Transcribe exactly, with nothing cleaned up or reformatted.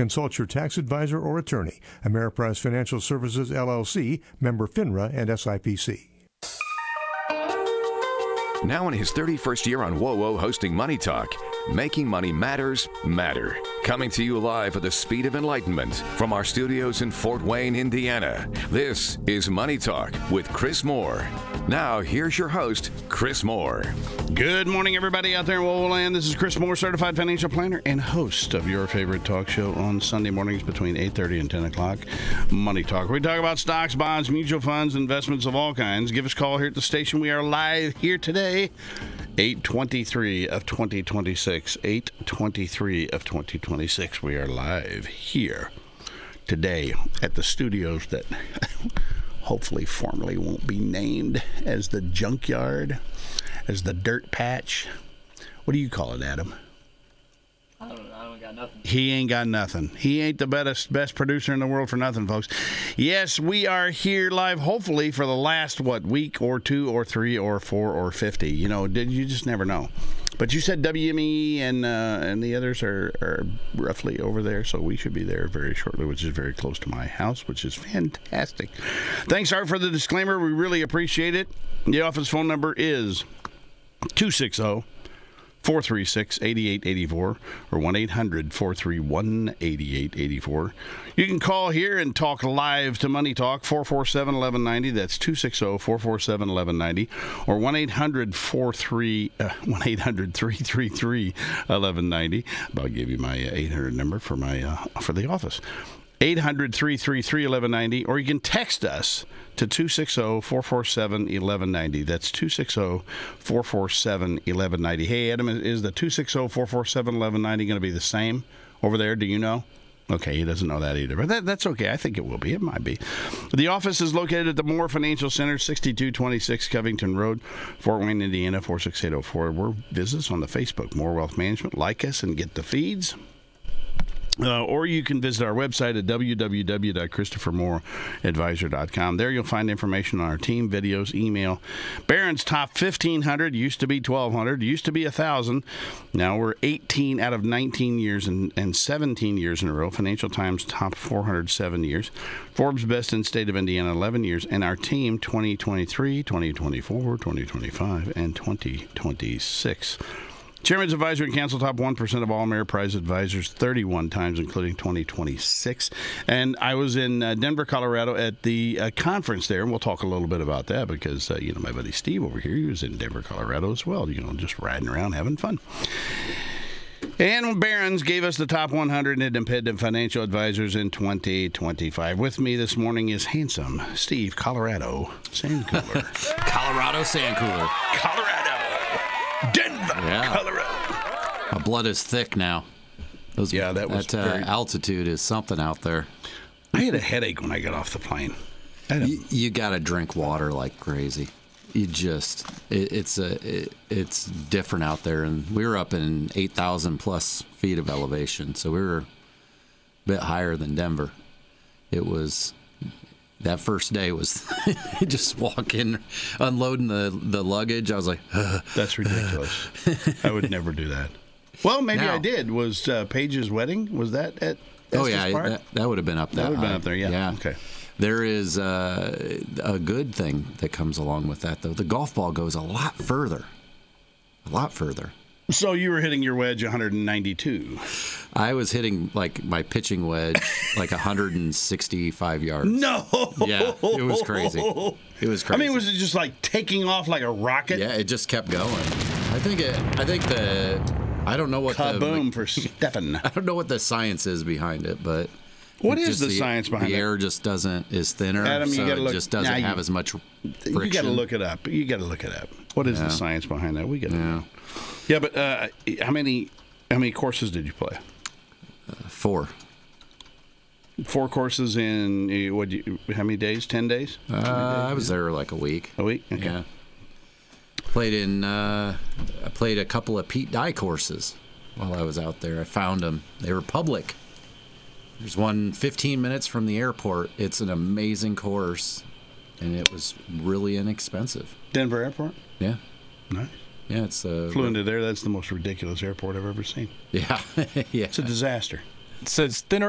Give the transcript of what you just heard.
Consult your tax advisor or attorney. Ameriprise Financial Services, L L C, member FINRA and S I P C. Now in his thirty-first year on WOWO hosting Money Talk, making money matters matter. Coming to you live at the speed of enlightenment from our studios in Fort Wayne, Indiana. This is Money Talk with Chris Moore. Now, here's your host, Chris Moore. Good morning, everybody out there in WOWO land. This is Chris Moore, certified financial planner and host of your favorite talk show on Sunday mornings between eight thirty and ten o'clock, Money Talk. We talk about stocks, bonds, mutual funds, investments of all kinds. Give us a call here at the station. We are live here today, eight twenty-three of twenty twenty-six. eight twenty-three of twenty twenty-six. We are live here today at the studios that hopefully formally won't be named as the junkyard, as the dirt patch. What do you call it, Adam? I don't know. I don't got nothing. He ain't got nothing. He ain't the best best producer in the world for nothing, folks. Yes, we are here live, hopefully, for the last, what, week or two or three or four or fifty. You know, did you just never know. But you said W M E and uh, and the others are, are roughly over there, so we should be there very shortly, which is very close to my house, which is fantastic. Thanks, Art, for the disclaimer. We really appreciate it. The office phone number is two six zero, four three six, eight eight eight four or one eight hundred, four three one, eight eight eight four. You can call here and talk live to Money Talk, four four seven, one one nine zero. That's two six zero, four four seven, one one nine zero or one eight hundred, four three, uh, one eight hundred, three three three, one one nine zero. I'll give you my eight hundred number for my uh, for the office. eight hundred, three three three, one one nine zero, or you can text us to two six zero, four four seven, one one nine zero. That's two six zero, four four seven, one one nine zero. Hey, Adam, is the two six zero, four four seven, one one nine zero going to be the same over there? Do you know? Okay, he doesn't know that either, but that, that's okay. I think it will be. It might be. The office is located at the Moore Financial Center, sixty-two twenty-six Covington Road, Fort Wayne, Indiana, four six eight zero four. We're visit us on the Facebook, Moore Wealth Management. Like us and get the feeds. Uh, or you can visit our website at w w w dot christopher moore advisor dot com. There you'll find information on our team, videos, email. Barron's top fifteen hundred, used to be twelve hundred, used to be one thousand. Now we're eighteen out of nineteen years and, and seventeen years in a row. Financial Times top four hundred seven years. Forbes best in state of Indiana eleven years. And our team twenty twenty-three, twenty twenty-four, twenty twenty-five, and twenty twenty-six. Chairman's Advisory Council top one percent of all Ameriprise advisors thirty-one times, including twenty twenty-six. And I was in uh, Denver, Colorado at the uh, conference there, and we'll talk a little bit about that because, uh, you know, my buddy Steve over here, he was in Denver, Colorado as well, you know, just riding around having fun. And Barron's gave us the top one hundred independent financial advisors in twenty twenty-five. With me this morning is handsome Steve Colorado Sandcooler. Colorado Sandcooler. Colorado. Denver, yeah. Colorado. My blood is thick now. Those, yeah, that was that, uh, very... altitude is something out there. I had a headache when I got off the plane. A... You, you got to drink water like crazy. You just, it, it's a, it, it's different out there. And we were up in eight thousand plus feet of elevation, so we were a bit higher than Denver. It was... That first day was just walking, unloading the, the luggage. I was like, Ugh. That's ridiculous. I would never do that. Well, maybe now, I did. Was uh, Paige's wedding? Was that at Estes Oh, yeah. Park? That, that would have been up there. That would have been up there, yeah. yeah. Okay. There is uh, a good thing that comes along with that, though. The golf ball goes a lot further. A lot further. So you were hitting your wedge one ninety-two. I was hitting like my pitching wedge like one sixty-five yards. No. Yeah, it was crazy. It was crazy. I mean, was it just like taking off like a rocket? Yeah, it just kept going. I think it. I think the. I don't know what Kaboom the. Kaboom for Stefan. I don't know what the science is behind it, but. What is the, the science behind the it? The air just doesn't is thinner, Adam, you so gotta look, it just doesn't nah, have you, as much friction. You got to look it up. You got to look it up. What is yeah. the science behind that? We got to yeah. know. Yeah, but uh, how many how many courses did you play? Uh, four. Four courses in what? You, how many days? Ten days? Uh, days? I was there like a week. A week? Okay. Yeah. Played in. Uh, I played a couple of Pete Dye courses while I was out there. I found them. They were public. There's one fifteen minutes from the airport. It's an amazing course, and it was really inexpensive. Denver Airport? Yeah. Nice. Yeah, it's uh, flew into there. That's the most ridiculous airport I've ever seen. Yeah, yeah. It's a disaster. It says thinner